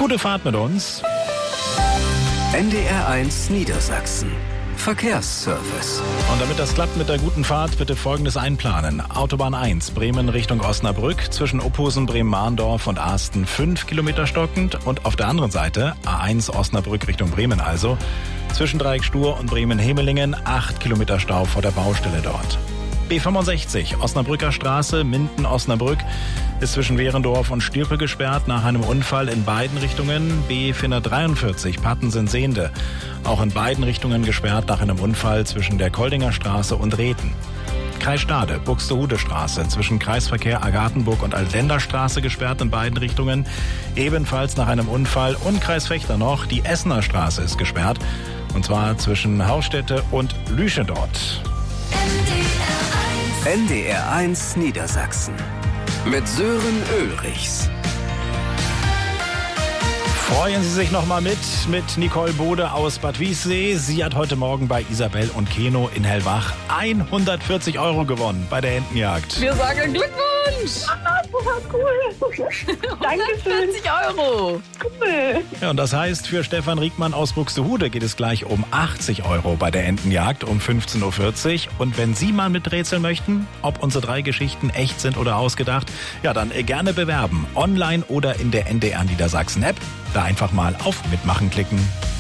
Gute Fahrt mit uns. NDR1 Niedersachsen. Verkehrsservice. Und damit das klappt mit der guten Fahrt, bitte Folgendes einplanen. Autobahn 1, Bremen Richtung Osnabrück, zwischen Ophusen, Bremen-Mahndorf und Asten 5 Kilometer stockend. Und auf der anderen Seite, A1 Osnabrück Richtung Bremen also, zwischen Dreieck Stur und Bremen-Hemelingen 8 Kilometer Stau vor der Baustelle dort. B65, Osnabrücker Straße, Minden-Osnabrück, ist zwischen Wehrendorf und Stürpe gesperrt nach einem Unfall in beiden Richtungen. B443, Pattensen-Sehnde, auch in beiden Richtungen gesperrt nach einem Unfall zwischen der Koldinger Straße und Reten. Kreis Stade, Buxtehude Straße, zwischen Kreisverkehr Agathenburg und Altländerstraße gesperrt in beiden Richtungen, ebenfalls nach einem Unfall. Und Kreis Vechta noch, die Essener Straße ist gesperrt, und zwar zwischen Hausstätte und Lüsche dort. NDR1 Niedersachsen mit Sören Ulrichs. Freuen Sie sich noch mal mit Nicole Bode aus Bad Wiessee. Sie hat heute Morgen bei Isabel und Keno in Hellwach 140 € gewonnen bei der Entenjagd. Wir sagen Glückwunsch! Ah, cool. Dankeschön. 140 €. Cool. Ja, und das heißt, für Stefan Riekmann aus Buxtehude geht es gleich um 80 € bei der Entenjagd um 15.40 Uhr. Und wenn Sie mal miträtseln möchten, ob unsere 3 Geschichten echt sind oder ausgedacht, ja, dann gerne bewerben. Online oder in der NDR Niedersachsen App. Da einfach mal auf Mitmachen klicken.